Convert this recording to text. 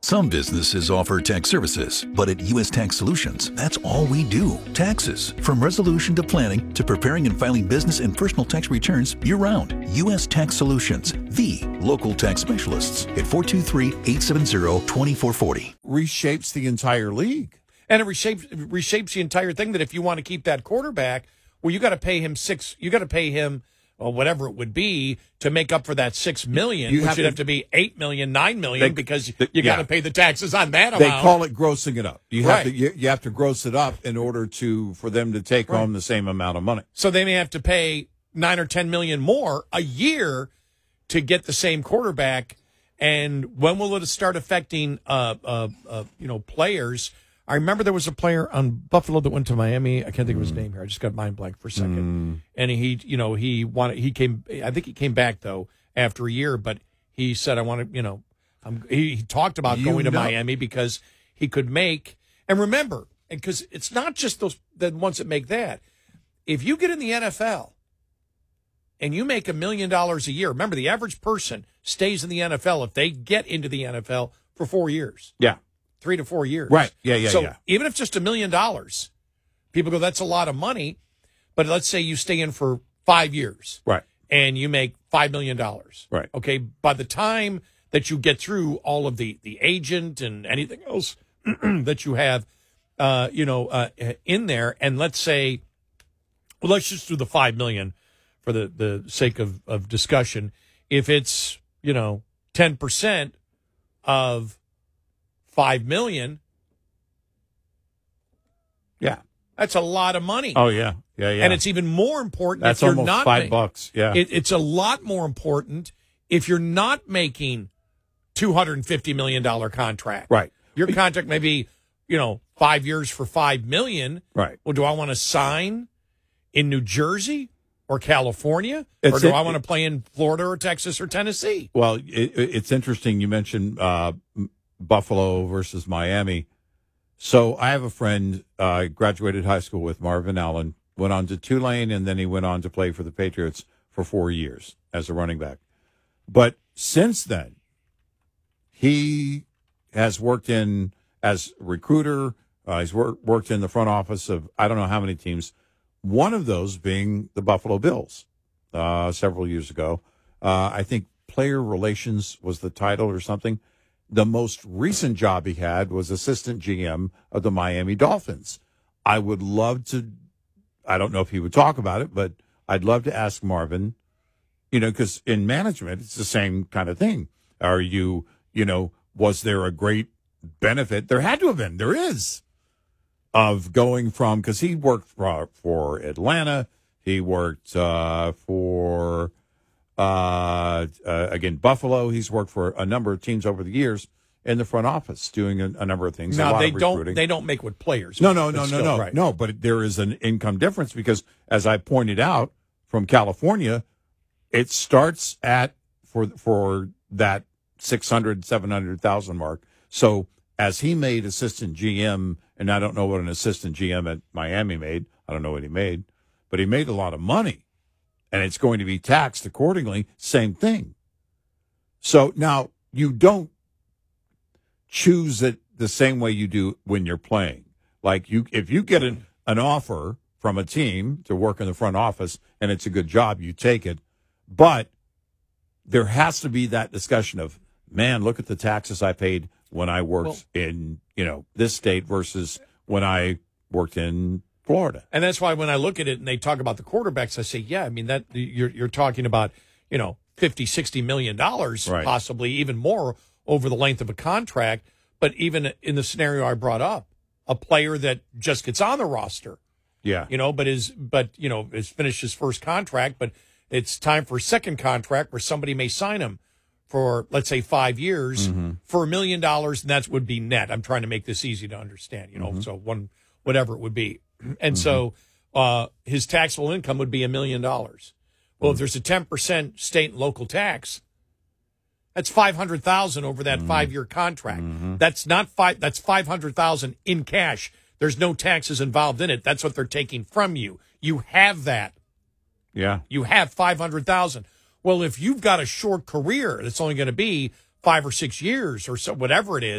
Some businesses offer tax services, but at U.S. Tax Solutions, that's all we do. Taxes. From resolution to planning to preparing and filing business and personal tax returns year-round. U.S. Tax Solutions, the local tax specialists at 423-870-2440. Reshapes the entire league. And it reshapes the entire thing that if you want to keep that quarterback, well, you got to pay him whatever it would be to make up for that $6 million, which would have to be $8 million, $9 million, because you got to pay the taxes on that amount. They call it grossing it up. You have to gross it up in order for them to take home the same amount of money. So they may have to pay $9 or $10 million more a year to get the same quarterback. And when will it start affecting players? I remember there was a player on Buffalo that went to Miami. I can't think of his name here. I just got mind blank for a second. And he came back though after a year, but he said, he talked about going to Miami because he could make, and remember, because it's not just the ones that make that. If you get in the NFL and you make $1 million a year, remember the average person stays in the NFL if they get into the NFL for 4 years. Yeah. 3 to 4 years. Right. Yeah. So even if it's just $1 million, people go, that's a lot of money. But let's say you stay in for 5 years. Right. And you make $5 million. Right. Okay. By the time that you get through all of the agent and anything else that you have, in there, and let's say, well, let's just do the $5 million for the sake of discussion. If it's, 10% of $5 million. Yeah. That's a lot of money. Oh, yeah. Yeah. And it's even more important if you're not making $5. Yeah. It's a lot more important if you're not making $250 million contract. Right. Your contract may be, 5 years for $5 million. Right. Well, do I want to sign in New Jersey or California? Or do I want to play in Florida or Texas or Tennessee? Well, it's interesting. You mentioned Buffalo versus Miami. So I have a friend, graduated high school with Marvin Allen, went on to Tulane, and then he went on to play for the Patriots for 4 years as a running back. But since then, he has worked as a recruiter. He's worked in the front office of I don't know how many teams, one of those being the Buffalo Bills several years ago. I think player relations was the title or something. The most recent job he had was assistant GM of the Miami Dolphins. I would love to, I don't know if he would talk about it, but I'd love to ask Marvin, because in management, it's the same kind of thing. Are you, was there a great benefit? There had to have been. There is. Of going from, because he worked for Atlanta. He worked for Buffalo. He's worked for a number of teams over the years in the front office, doing a number of things. Now they don't make what players. No. Right. No, but there is an income difference because, as I pointed out, from California, it starts at for that 700,000 mark. So as he made assistant GM, and I don't know what an assistant GM at Miami made. I don't know what he made, but he made a lot of money. And it's going to be taxed accordingly. Same thing. So now you don't choose it the same way you do when you're playing. Like if you get an offer from a team to work in the front office and it's a good job, you take it. But there has to be that discussion of, man, look at the taxes I paid when I worked in, this state versus when I worked in Florida. And that's why when I look at it and they talk about the quarterbacks, I say, yeah, I mean, that you're talking about, $50, $60 million, right, possibly even more over the length of a contract. But even in the scenario I brought up, a player that just gets on the roster, yeah, but has finished his first contract, but it's time for a second contract where somebody may sign him for, let's say, 5 years for $1 million, and that would be net. I'm trying to make this easy to understand, so whatever it would be. And so his taxable income would be $1 million. Well, if there's a 10% state and local tax, that's $500,000 over that 5-year contract. That's not that's $500,000 in cash. There's no taxes involved in it. That's what they're taking from you. You have that. Yeah. You have $500,000. Well, if you've got a short career, that's only going to be 5 or 6 years or so, whatever it is.